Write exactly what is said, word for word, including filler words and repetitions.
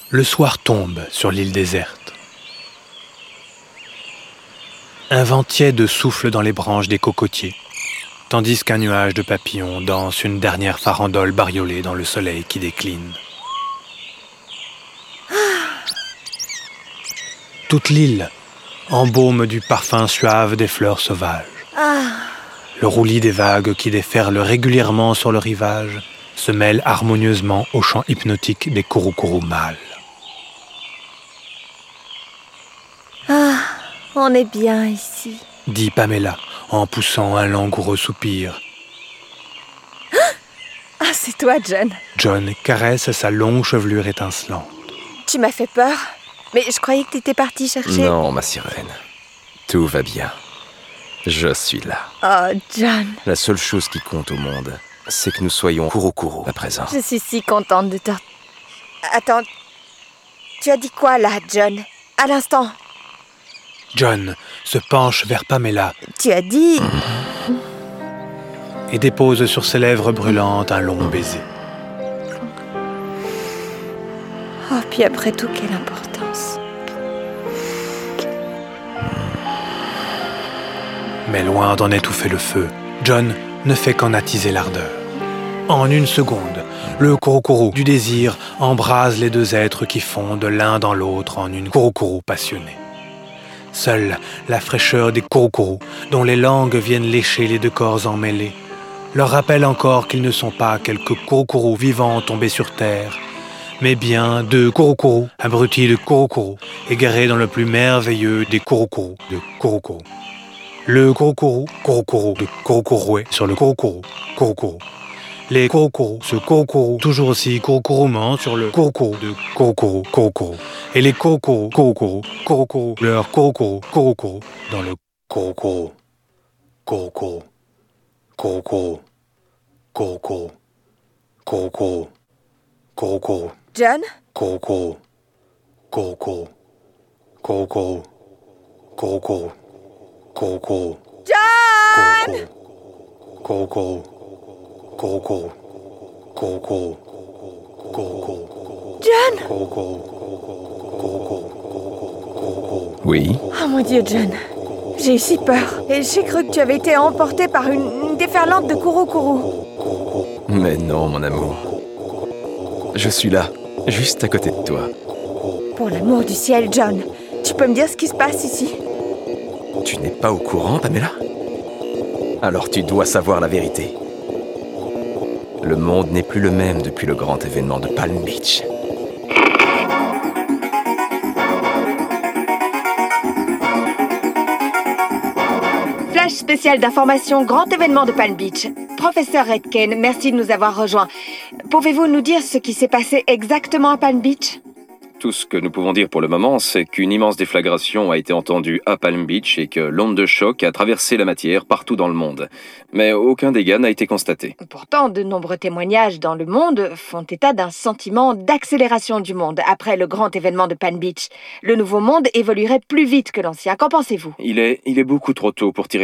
Le soir tombe sur l'île déserte. Un vent tiède souffle dans les branches des cocotiers, tandis qu'un nuage de papillons danse une dernière farandole bariolée dans le soleil qui décline. Toute l'île embaume du parfum suave des fleurs sauvages. Le roulis des vagues qui déferlent régulièrement sur le rivage se mêle harmonieusement au chant hypnotique des kouroukourous mâles. Ah, on est bien ici, dit Pamela en poussant un langoureux soupir. Ah, c'est toi, John. John caresse sa longue chevelure étincelante. Tu m'as fait peur, mais je croyais que t'étais partie chercher... Non, ma sirène. Tout va bien. Je suis là. Oh, John. La seule chose qui compte au monde, c'est que nous soyons kouroukourous à présent. Je suis si contente de te... Attends, tu as dit quoi là, John? À l'instant. John se penche vers Pamela. Tu as dit... Et dépose sur ses lèvres brûlantes un long baiser. Oh, puis après tout, quelle importance. Mais loin d'en étouffer le feu, John ne fait qu'en attiser l'ardeur. En une seconde, le kouroukourou du désir embrase les deux êtres qui fondent l'un dans l'autre en une kouroukourou passionnée. Seule la fraîcheur des kouroukourous, dont les langues viennent lécher les deux corps emmêlés, leur rappelle encore qu'ils ne sont pas quelques kouroukourous vivants tombés sur terre, mais bien deux kouroukourous, abrutis de kouroukourous, égarés dans le plus merveilleux des kouroukourous de kouroukourou. Le kouroukourou, kouroukourou de kouroukouroué sur le kouroukourou, kouroukourou. Les kouroukourous se kouroukourou toujours aussi kouroukouroument sur le kouroukourou de kouroukourou, kouroukourou. Et les kouroukourous, kouroukourou, kouroukourou, leur kouroukourou, kouroukourou dans le kouroukourou, kouroukourou, kouroukourou, kouroukourou, kouroukourou, kouroukourou. John? Kouroukourou, kouroukourou, kouroukourou, kouroukourou. Kouroukourou. John! Kouroukourou. Kouroukourou. Kouroukourou. Kouroukourou. John! Kouroukourou. Kouroukourou. Kouroukourou. Oui? Oh mon Dieu, John. J'ai eu si peur. Et j'ai cru que tu avais été emporté par une, une déferlante de kouroukourous. Mais non, mon amour. Je suis là, juste à côté de toi. Pour l'amour du ciel, John, tu peux me dire ce qui se passe ici? Tu n'es pas au courant, Pamela? Alors tu dois savoir la vérité. Le monde n'est plus le même depuis le grand événement de Palm Beach. Flash spécial d'information, grand événement de Palm Beach. Professeur Redken, merci de nous avoir rejoints. Pouvez-vous nous dire ce qui s'est passé exactement à Palm Beach? Tout ce que nous pouvons dire pour le moment, c'est qu'une immense déflagration a été entendue à Palm Beach et que l'onde de choc a traversé la matière partout dans le monde. Mais aucun dégât n'a été constaté. Pourtant, de nombreux témoignages dans le monde font état d'un sentiment d'accélération du monde après le grand événement de Palm Beach. Le nouveau monde évoluerait plus vite que l'ancien. Qu'en pensez-vous? Il est, il est beaucoup trop tôt pour tirer